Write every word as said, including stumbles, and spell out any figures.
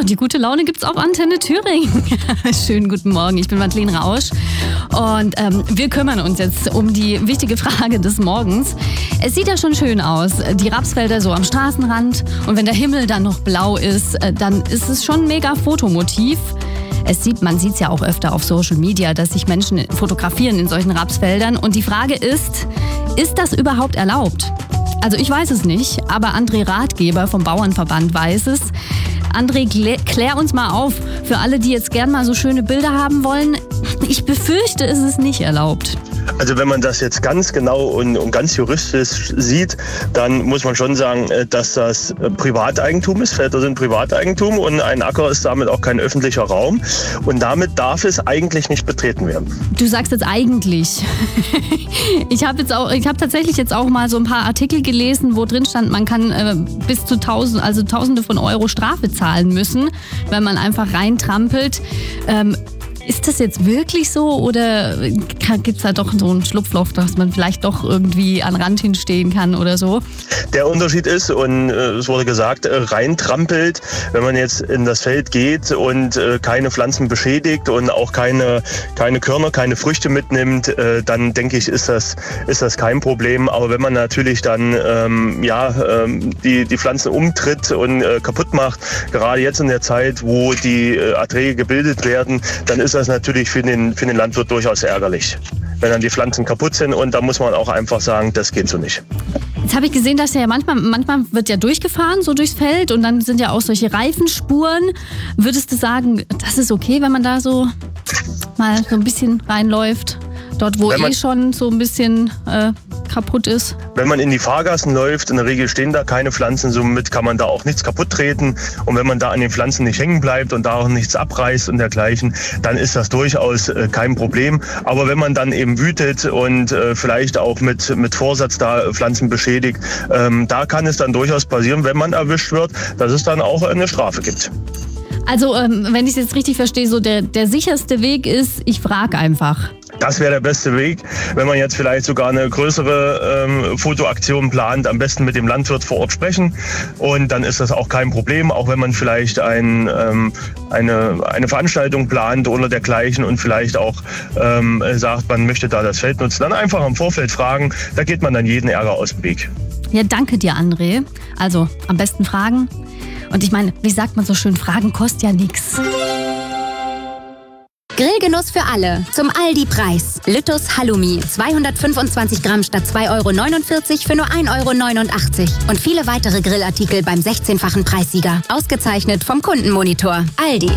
die gute Laune gibt's auf Antenne Thüringen. Schönen guten Morgen, ich bin Madeleine Rausch und ähm, wir kümmern uns jetzt um die wichtige Frage des Morgens. Es sieht ja schon schön aus, die Rapsfelder so am Straßenrand, und wenn der Himmel dann noch blau ist, dann ist es schon ein mega Fotomotiv. Es sieht, man sieht es ja auch öfter auf Social Media, dass sich Menschen fotografieren in solchen Rapsfeldern, und die Frage ist, ist das überhaupt erlaubt? Also ich weiß es nicht, aber André Ratgeber vom Bauernverband weiß es. André, klär uns mal auf, für alle, die jetzt gern mal so schöne Bilder haben wollen. Ich befürchte, es ist nicht erlaubt. Also wenn man das jetzt ganz genau und, und ganz juristisch sieht, dann muss man schon sagen, dass das Privateigentum ist. Felder sind Privateigentum und ein Acker ist damit auch kein öffentlicher Raum. Und damit darf es eigentlich nicht betreten werden. Du sagst jetzt eigentlich. Ich habe jetzt auch, ich habe tatsächlich jetzt auch mal so ein paar Artikel gelesen, wo drin stand, man kann äh, bis zu tausend, also Tausende von Euro Strafe zahlen müssen, wenn man einfach reintrampelt. Ähm, Ist das jetzt wirklich so, oder gibt es da doch so ein Schlupfloch, dass man vielleicht doch irgendwie an den Rand hinstehen kann oder so? Der Unterschied ist, und äh, es wurde gesagt, äh, reintrampelt, wenn man jetzt in das Feld geht und äh, keine Pflanzen beschädigt und auch keine, keine Körner, keine Früchte mitnimmt, äh, dann denke ich, ist das, ist das kein Problem. Aber wenn man natürlich dann ähm, ja, ähm, die, die Pflanzen umtritt und äh, kaputt macht, gerade jetzt in der Zeit, wo die äh, Erträge gebildet werden, dann ist das natürlich für den, für den Landwirt durchaus ärgerlich, wenn dann die Pflanzen kaputt sind, und da muss man auch einfach sagen, das geht so nicht. Jetzt habe ich gesehen, dass ja manchmal, manchmal wird ja durchgefahren, so durchs Feld, und dann sind ja auch solche Reifenspuren. Würdest du sagen, das ist okay, wenn man da so mal so ein bisschen reinläuft? Dort, wo eh schon so ein bisschen äh, kaputt ist. Wenn man in die Fahrgassen läuft, in der Regel stehen da keine Pflanzen, somit kann man da auch nichts kaputt treten. Und wenn man da an den Pflanzen nicht hängen bleibt und da auch nichts abreißt und dergleichen, dann ist das durchaus äh, kein Problem. Aber wenn man dann eben wütet und äh, vielleicht auch mit, mit Vorsatz da Pflanzen beschädigt, ähm, da kann es dann durchaus passieren, wenn man erwischt wird, dass es dann auch eine Strafe gibt. Also, ähm, wenn ich es jetzt richtig verstehe, so der, der sicherste Weg ist, ich frage einfach. Das wäre der beste Weg, wenn man jetzt vielleicht sogar eine größere ähm, Fotoaktion plant, am besten mit dem Landwirt vor Ort sprechen, und dann ist das auch kein Problem, auch wenn man vielleicht ein, ähm, eine, eine Veranstaltung plant oder dergleichen und vielleicht auch ähm, sagt, man möchte da das Feld nutzen, dann einfach im Vorfeld fragen, da geht man dann jeden Ärger aus dem Weg. Ja, danke dir, André. Also am besten fragen. Und ich meine, wie sagt man so schön, Fragen kostet ja nichts. Grillgenuss für alle. Zum Aldi-Preis. Lüttus Halloumi. zweihundertfünfundzwanzig Gramm statt zwei Euro neunundvierzig für nur ein Euro neunundachtzig. Und viele weitere Grillartikel beim sechzehnfachen Preissieger. Ausgezeichnet vom Kundenmonitor. Aldi.